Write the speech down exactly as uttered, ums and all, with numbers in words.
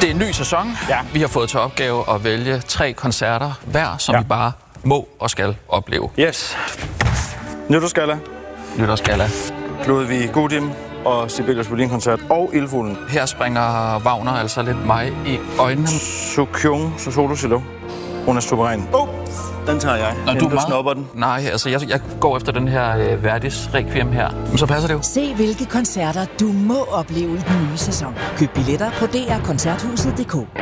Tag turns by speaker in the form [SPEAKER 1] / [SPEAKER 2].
[SPEAKER 1] Det er en ny sæson.
[SPEAKER 2] Ja.
[SPEAKER 1] Vi har fået til opgave at vælge tre koncerter hver, som
[SPEAKER 2] Ja.
[SPEAKER 1] vi bare må og skal opleve.
[SPEAKER 2] Yes. Nytårsgalla,
[SPEAKER 1] Nytårsgalla.
[SPEAKER 2] Ludvig Gudim og Sibelius Violinkoncert og Ildfuglen.
[SPEAKER 1] Her springer Wagner altså lidt mig i øjnene.
[SPEAKER 2] Sukyung Solo Silo. Hun er suveræn. Åh, oh, den tager jeg.
[SPEAKER 1] Og
[SPEAKER 2] inden
[SPEAKER 1] du,
[SPEAKER 2] du snupper den.
[SPEAKER 1] Nej, altså jeg, jeg går efter den her øh, Verdis Requiem her. Men så passer det jo.
[SPEAKER 3] Se hvilke koncerter du må opleve i den nye sæson. Køb billetter på d r koncerthuset punktum d k.